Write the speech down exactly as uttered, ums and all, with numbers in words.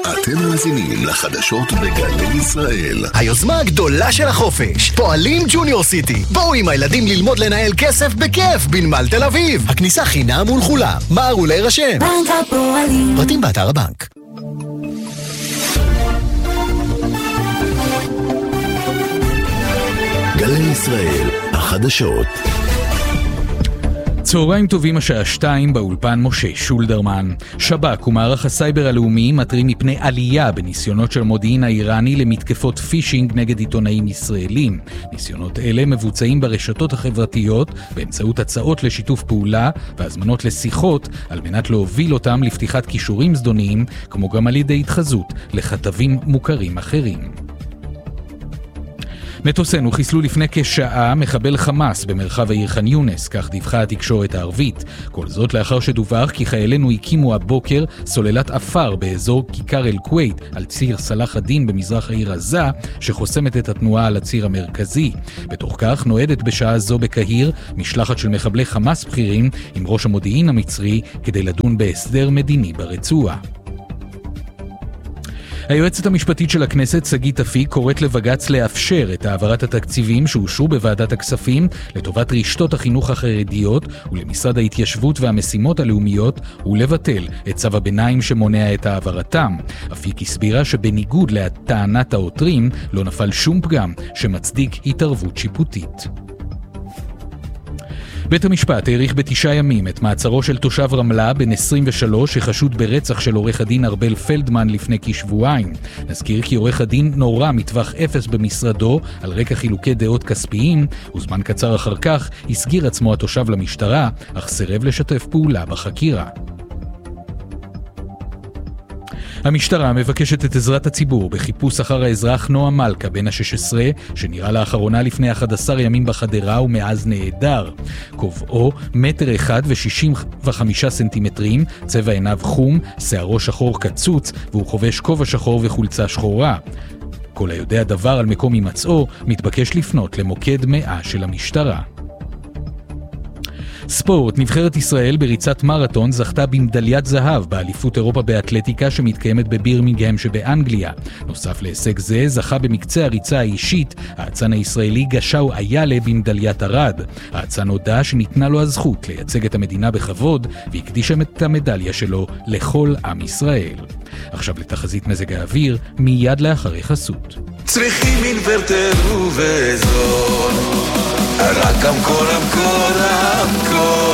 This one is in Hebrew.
אתם מאזינים לחדשות בגלי ישראל. היוזמה הגדולה של החופש, פועלים ג'וניור סיטי. בואו עם הילדים ללמוד לנהל כסף בכיף בנמל תל אביב. הכניסה חינם ולכולם. מהרו להירשם. בנק הפועלים. פרטים באתר הבנק. גלי ישראל, החדשות. צהריים טובים, השעה שתיים, באולפן משה שולדרמן. שב"כ ומערך הסייבר הלאומי מתריעים מפני עלייה בניסיונות של המודיעין האיראני למתקפות פישינג נגד עיתונאים ישראלים. ניסיונות אלה מבוצעים ברשתות החברתיות באמצעות הצעות לשיתוף פעולה והזמנות לשיחות על מנת להוביל אותם לפתיחת קישורים זדוניים, כמו גם על ידי התחזות לכתבים מוכרים אחרים. מטוסנו חיסלו לפני כשעה מחבל חמאס במרחב העיר ח'אן יונס, כך דיווחה התקשורת הערבית. כל זאת לאחר שדווח כי חיילינו הקימו הבוקר סוללת אפר באזור כיכר אל-כווית על ציר סלאח א-דין במזרח העיר עזה, שחוסמת את התנועה על הציר המרכזי. בתוך כך נועדת בשעה זו בקהיר משלחת של מחבלי חמאס בכירים עם ראש המודיעין המצרי כדי לדון בהסדר מדיני ברצועה. היועצת המשפטית של הכנסת, שגית אפיק, קוראת לבג"ץ לאפשר את העברת התקציבים שאושרו בוועדת הכספים לטובת רשתות החינוך החרדיות ולמשרד ההתיישבות והמשימות הלאומיות, ולבטל את צו הביניים שמונע את העברתם. אפיק הסבירה שבניגוד לטענת העותרים לא נפל שום פגם שמצדיק התערבות שיפוטית. בית המשפט העריך בתשעה ימים את מעצרו של תושב רמלה בן עשרים ושלוש שחשוד ברצח של עורך הדין ארבל פלדמן לפני כשבועיים. נזכיר כי עורך הדין נורה מטווח אפס במשרדו על רקע חילוקי דעות כספיים, וזמן קצר אחר כך הסגיר עצמו התושב למשטרה, אך סירב לשתף פעולה בחקירה. המשטרה מבקשת את עזרת הציבור בחיפוש אחר האזרח נועה מלכה בן ה-שש עשרה, שנראה לאחרונה לפני אחד עשר ימים בחדרה ומאז נעדר. קובעו מטר אחד ושישים וחמישה סנטימטרים, צבע עיניו חום, שערו שחור קצוץ, והוא חובש כובע שחור וחולצה שחורה. כל היודע דבר על מקום הימצאו מתבקש לפנות למוקד מאה של המשטרה. ספורט, נבחרת ישראל בריצת מרתון זכתה במדליית זהב באליפות אירופה באתלטיקה שמתקיימת בבירמינגהם שבאנגליה. נוסף להישג זה זכה במקצה הריצה האישית האצן הישראלי גשאו איילה במדליית ארד. האצן הודע שניתנה לו הזכות לייצג את המדינה בכבוד והקדיש את המדליה שלו לכל עם ישראל. עכשיו לתחזית מזג האוויר מיד לאחרי חסות. צריכים אינוורטר ובזול, רק אמקור אמקור אמקור